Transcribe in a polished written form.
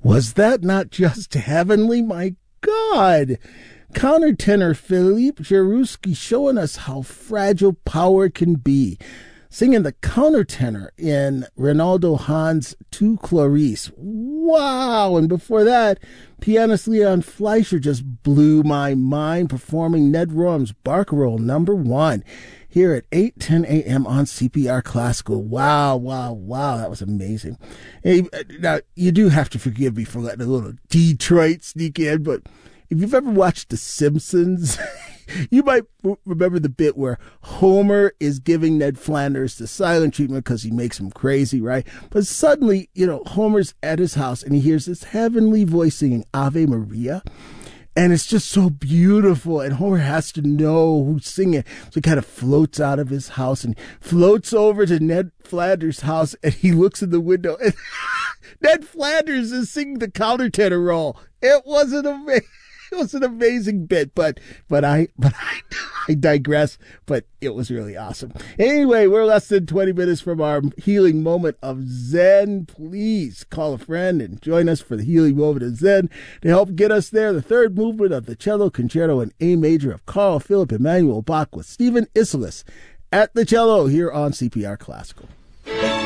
Was that not just heavenly? My God. Countertenor Philippe Jarouski showing us how fragile power can be, singing the countertenor in Reynaldo Hahn's Tu Clarice. Wow! And before that, pianist Leon Fleischer just blew my mind, performing Ned Rorem's Barcarolle No. 1 here at 8:10 a.m. on CPR Classical. Wow, that was amazing. Hey, now, you do have to forgive me for letting a little Detroit sneak in, but if you've ever watched The Simpsons, you might remember the bit where Homer is giving Ned Flanders the silent treatment because he makes him crazy, right? But suddenly, Homer's at his house and he hears this heavenly voice singing Ave Maria. And it's just so beautiful. And Homer has to know who's singing. So he kind of floats out of his house and floats over to Ned Flanders' house. And he looks in the window and Ned Flanders is singing the countertenor role. It was an amazing bit, but I digress. But it was really awesome. Anyway, we're less than 20 minutes from our healing moment of Zen. Please call a friend and join us for the healing moment of Zen to help get us there. The third movement of the Cello Concerto in A Major of Carl Philipp Emanuel Bach with Stephen Isserlis at the cello here on CPR Classical.